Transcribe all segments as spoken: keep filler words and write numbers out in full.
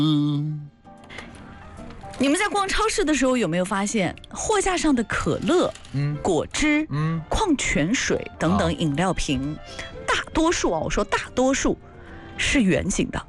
你们在逛超市的时候有没有发现，货架上的可乐、嗯、果汁、嗯、矿泉水等等饮料瓶，大多数啊，我说大多数是圆形的。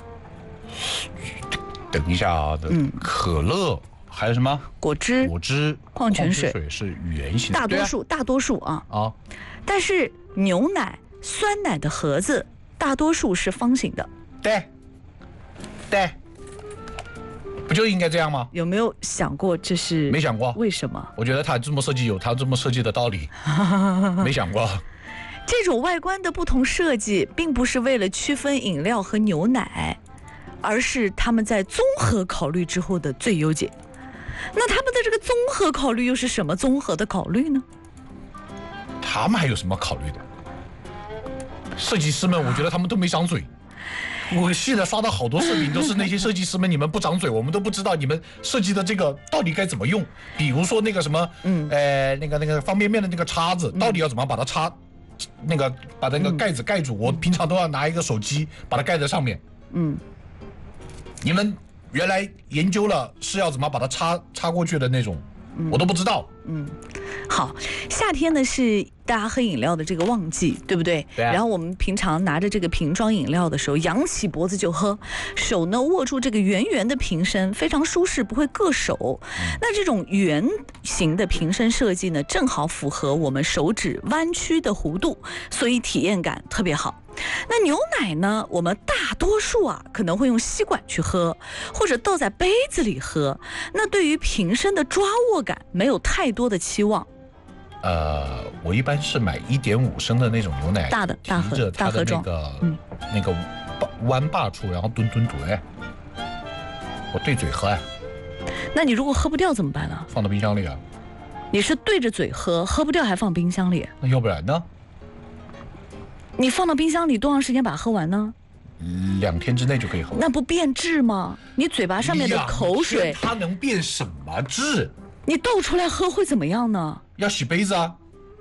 等一下啊，嗯，可乐还有什么？ 果汁、 果汁、 矿泉水水是圆形的， 大多数、啊、大多数啊啊， 但是牛奶、酸奶的盒子大多数是方形的。 对，对。不就应该这样吗？ 有没有想过这是？ 没想过。 为什么？ 我觉得他这么设计有他这么设计的道理。没想过。 这种外观的不同设计，并不是为了区分饮料和牛奶，而是他们在综合考虑之后的最优解。那他们的这个综合考虑又是什么综合的考虑呢？ 他们还有什么考虑的？设计师们，我觉得他们都没长嘴。我现在刷到好多视频，都是那些设计师们，你们不长嘴，我们都不知道你们设计的这个到底该怎么用。比如说那个什么，嗯，呃，那个那个方便面的那个叉子，到底要怎么把它插，那个把那个盖子盖住？我平常都要拿一个手机把它盖在上面。嗯，你们原来研究了是要怎么把它插插过去的那种，我都不知道。嗯， 好，夏天呢是大家喝饮料的这个旺季，对不对？ 对啊。 然后我们平常拿着这个瓶装饮料的时候，扬起脖子就喝，手呢握住这个圆圆的瓶身，非常舒适，不会硌手。嗯、那这种圆形的瓶身设计呢，正好符合我们手指弯曲的弧度，所以体验感特别好。那牛奶呢，我们大多数啊可能会用吸管去喝，或者倒在杯子里喝。那对于瓶身的抓握感没有太多的期望。 呃，我一般是买一点五升的那种牛奶， 大的大盒大盒装， 那个、嗯、那个弯把处，然后吨吨吨哎，我对嘴喝哎。 那你如果喝不掉怎么办呢？ 放到冰箱里啊。 你是对着嘴喝，喝不掉还放冰箱里？ 那要不然呢？ 你放到冰箱里多长时间把它喝完呢？ 两天之内就可以喝完。 那不变质吗？你嘴巴上面的口水， 它能变什么质？ 你倒出来喝会怎么样呢？ 要洗杯子啊！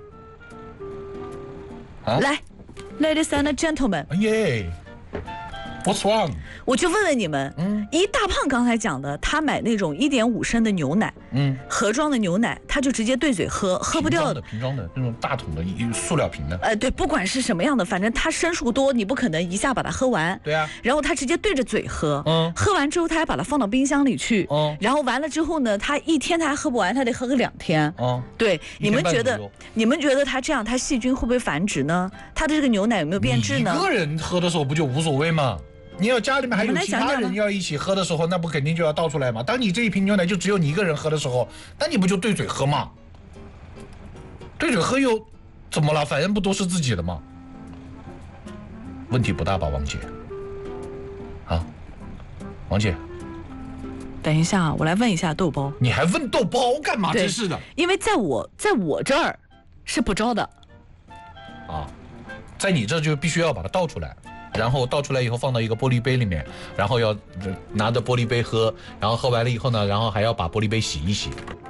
啊来 ，Ladies and gentlemen， 哎耶 ，What's wrong？ 我就问问你们，嗯，一大胖刚才讲的，他买那种一点五升的牛奶，嗯，盒装的牛奶，他就直接对嘴喝，喝不掉的瓶装的那种大桶的塑料瓶的， 呃，对，不管是什么样的，反正它升数多，你不可能一下把它喝完， 对啊， 然后他直接对着嘴喝，嗯，喝完之后他还把它放到冰箱里去，嗯，然后完了之后呢，他一天他还喝不完，他得喝个两天，嗯，对，你们觉得你们觉得他这样，他细菌会不会繁殖呢？他的这个牛奶有没有变质呢？ 一个人喝的时候不就无所谓吗？你要家里面还有其他人要一起喝的时候，那不肯定就要倒出来吗？当你这一瓶牛奶就只有你一个人喝的时候，那你不就对嘴喝吗？对嘴喝又怎么了？反正不都是自己的吗？问题不大吧，王姐？啊，王姐， 等一下，我来问一下豆包。 你还问豆包干嘛？真是的。 因为在我在我这儿是不招的。 啊，在你这就必须要把它倒出来。然后倒出来以后放到一个玻璃杯里面，然后要拿着玻璃杯喝，然后喝完了以后呢，然后还要把玻璃杯洗一洗，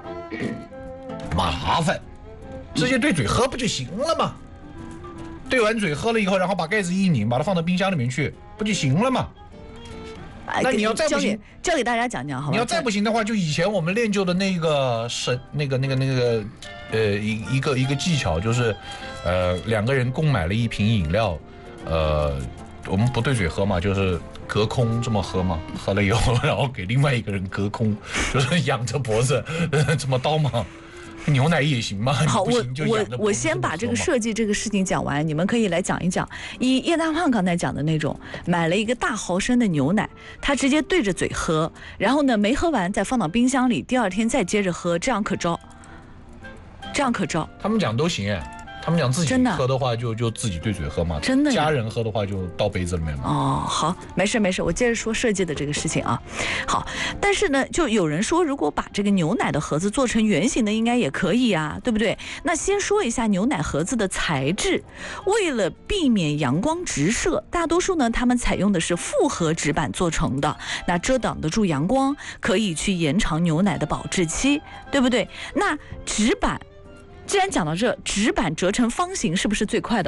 麻烦，直接对嘴喝不就行了吗？对完嘴喝了以后，然后把盖子一拧，把它放到冰箱里面去，不就行了吗？那你要再不行， 教给大家讲讲好吧？ 你要再不行的话，就以前我们练就的那个神，那个那个那个，呃，一一个一个技巧，就是，呃，两个人共买了一瓶饮料，呃。我们不对嘴喝嘛，就是隔空这么喝嘛，喝了以后，然后给另外一个人隔空，就是仰着脖子这么倒嘛。牛奶也行吗？ 好，我我我先把这个设计这个事情讲完，你们可以来讲一讲。以叶大胖刚才讲的那种，买了一个大毫升的牛奶，他直接对着嘴喝，然后呢没喝完再放到冰箱里，第二天再接着喝，这样可招？这样可招？ 他们讲都行哎。他们讲自己喝的话就就自己对嘴喝嘛， 真的。 家人喝的话就倒杯子里面嘛。 哦，好，没事没事，我接着说设计的这个事情啊。好，但是呢，就有人说，如果把这个牛奶的盒子做成圆形的，应该也可以啊，对不对？那先说一下牛奶盒子的材质，为了避免阳光直射，大多数呢他们采用的是复合纸板做成的，那遮挡得住阳光，可以去延长牛奶的保质期，对不对？那纸板。既然讲到这，纸板折成方形是不是最快的？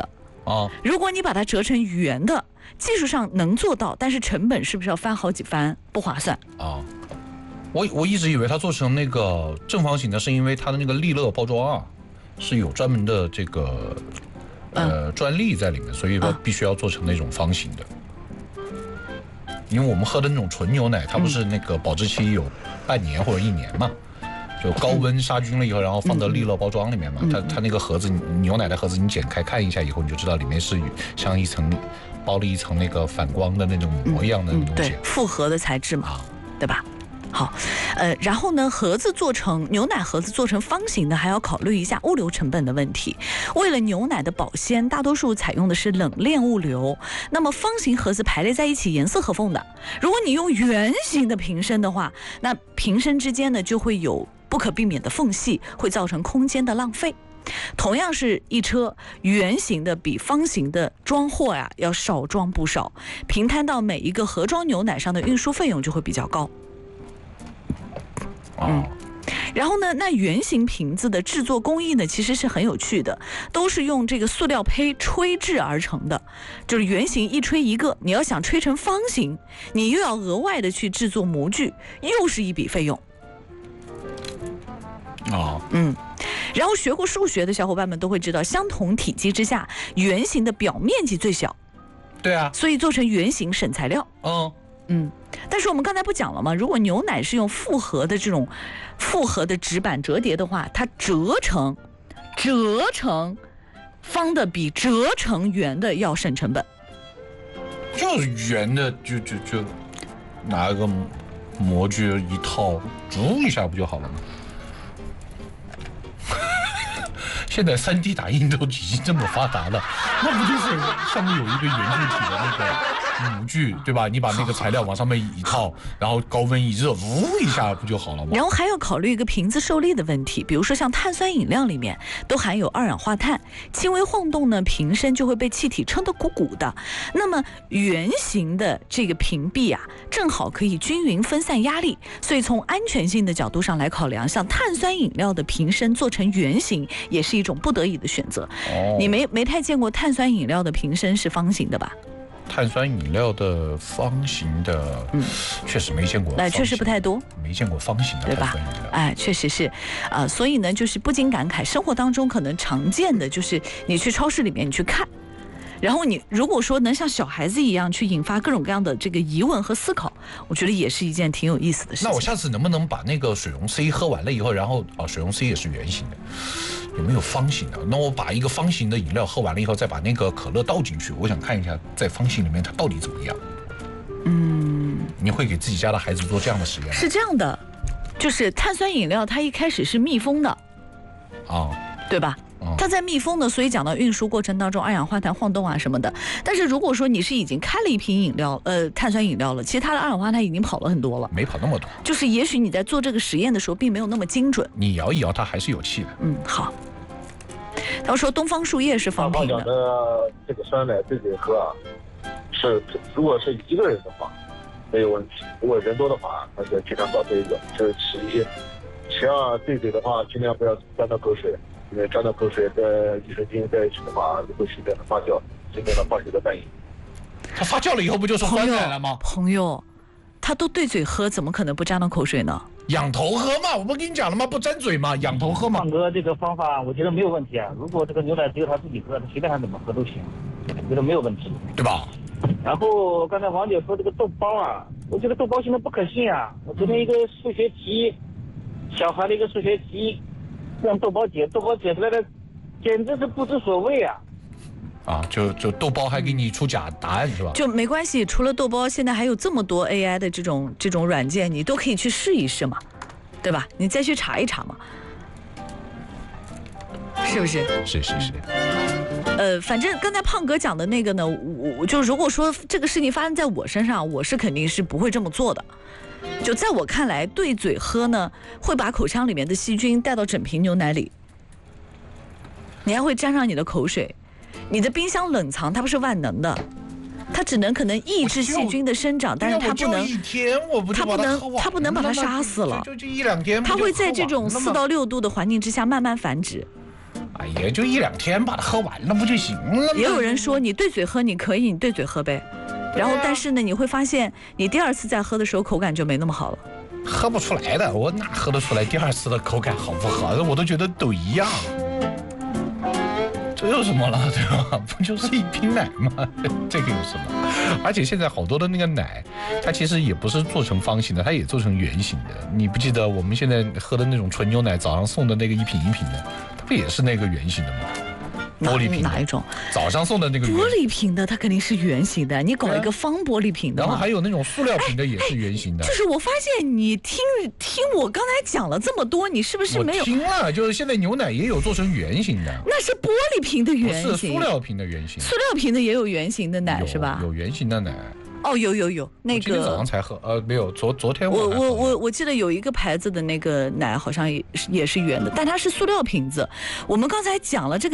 啊， 如果你把它折成圆的，技术上能做到，但是成本是不是要翻好几番，不划算啊？我我一直以为它做成那个正方形的，是因为它的那个利乐包装啊，是有专门的这个呃、嗯、专利在里面，所以它必须要做成那种方形的。因为我们喝的那种纯牛奶，它不是那个保质期有半年或者一年嘛，就高温杀菌了以后，然后放到利乐包装里面嘛。它它那个盒子，牛奶的盒子，你剪开看一下以后，你就知道里面是像一层包了一层那个反光的那种膜一样的东西。 对，复合的材质嘛，对吧？好，呃，然后呢，盒子做成牛奶盒子做成方形的，还要考虑一下物流成本的问题。为了牛奶的保鲜，大多数采用的是冷链物流。那么方形盒子排列在一起，颜色合缝的。如果你用圆形的瓶身的话，那瓶身之间呢就会有不可避免的缝隙，会造成空间的浪费。同样是一车，圆形的比方形的装货呀要少装不少，平摊到每一个盒装牛奶上的运输费用就会比较高。嗯，然后呢，那圆形瓶子的制作工艺呢，其实是很有趣的，都是用这个塑料胚吹制而成的，就是圆形一吹一个，你要想吹成方形，你又要额外的去制作模具，又是一笔费用。 哦， 嗯，然后学过数学的小伙伴们都会知道，相同体积之下，圆形的表面积最小。 对啊， 所以做成圆形省材料。 嗯。 嗯，但是我们刚才不讲了吗？如果牛奶是用复合的这种复合的纸板折叠的话，它折成折成方的比折成圆的要省成本。 就是圆的，就就就拿一个模具一套，煮一下不就好了吗？现在三 D 打印都已经这么发达了，那不就是上面有一个圆柱体的那个模具，对吧？你把那个材料往上面一套，然后高温一热，呜一下不就好了吗？ 然后还要考虑一个瓶子受力的问题，比如说像碳酸饮料里面都含有二氧化碳，轻微晃动呢，瓶身就会被气体撑得鼓鼓的。那么圆形的这个瓶壁啊，正好可以均匀分散压力，所以从安全性的角度上来考量，像碳酸饮料的瓶身做成圆形，也是一种不得已的选择。哦，你没没太见过碳酸饮料的瓶身是方形的吧？ 碳酸饮料的方形的，嗯，确实没见过， 那确实不太多， 没见过方形的碳酸饮料， 哎，确实是，啊、呃，所以呢，就是不禁感慨，生活当中可能常见的就是你去超市里面你去看，然后你如果说能像小孩子一样去引发各种各样的这个疑问和思考，我觉得也是一件挺有意思的事情。 那我下次能不能把那个水溶 C 喝完了以后，然后啊，水溶 C 也是圆形的。有没有方形的？那我把一个方形的饮料喝完了以后，再把那个可乐倒进去，我想看一下在方形里面它到底怎么样。 嗯， 你会给自己家的孩子做这样的实验吗？ 是这样的，就是碳酸饮料它一开始是密封的， 啊， 对吧？它在密封的，所以讲到运输过程当中二氧化碳晃动啊什么的。但是如果说你是已经开了一瓶饮料，呃，碳酸饮料了，其实它的二氧化碳已经跑了很多了， 没跑那么多。 就是也许你在做这个实验的时候并没有那么精准。 你摇一摇，它还是有气的。 嗯，好。他说东方树叶是方瓶的。 讲的这个酸奶对嘴喝啊，是如果是一个人的话没有问题，如果人多的话，那就尽量少对嘴，这是其一。其二，对嘴的话，尽量不要沾到口水。因为沾到口水跟益生菌在一起的话，会形成发酵，形成了化学的反应。 它发酵了以后不就是酸奶了吗？ 朋友，他都对嘴喝，怎么可能不沾到口水呢？ 仰头喝嘛，我不跟你讲了吗？不沾嘴嘛，仰头喝嘛。 胖哥这个方法，我觉得没有问题啊。如果这个牛奶只有他自己喝，他随便他怎么喝都行，我觉得没有问题， 对吧？ 然后刚才王姐说这个豆包啊，我觉得豆包现在不可信啊。我昨天一个数学题，小孩的一个数学题。让豆包解，豆包解出来的简直是不知所谓啊！ 啊，就就豆包还给你出假答案是吧？ 就没关系，除了豆包，现在还有这么多 A I 的这种这种软件，你都可以去试一试嘛，对吧？你再去查一查嘛，是不是？ 是是是。 呃，反正刚才胖哥讲的那个呢，我我就如果说这个事情发生在我身上，我是肯定是不会这么做的。就在我看来，对嘴喝呢，会把口腔里面的细菌带到整瓶牛奶里，你还会沾上你的口水。你的冰箱冷藏它不是万能的，它只能可能抑制细菌的生长，但是它不能一天我不它不能它不能把它杀死了， 就就一两天， 它会在这种四到六度的环境之下慢慢繁殖。 哎呀，就一两天把它喝完了不就行了吗？ 也有人说你对嘴喝你可以，你对嘴喝呗。然后但是呢，你会发现你第二次再喝的时候口感就没那么好了。 喝不出来的，我哪喝得出来第二次的口感好不好？我都觉得都一样。这有什么了，对吧？不就是一瓶奶吗？这个有什么？而且现在好多的那个奶，它其实也不是做成方形的，它也做成圆形的。你不记得我们现在喝的那种纯牛奶，早上送的那个一瓶一瓶的，它不也是那个圆形的吗？玻璃瓶哪一种？ 早上送的那个玻璃瓶的，它肯定是圆形的。你搞一个方玻璃瓶的， 然后还有那种塑料瓶的也是圆形的。 就是我发现你听听我刚才讲了这么多，你是不是没有？ 我听了，就是现在牛奶也有做成圆形的。 那是玻璃瓶的圆形， 不是塑料瓶的圆形。 塑料瓶的也有圆形的奶是吧？ 有圆形的奶。 哦，有有有，那个今天早上才喝，呃，没有，昨昨天我我我我记得有一个牌子的那个奶好像也是也是圆的，但它是塑料瓶子。我们刚才讲了这个。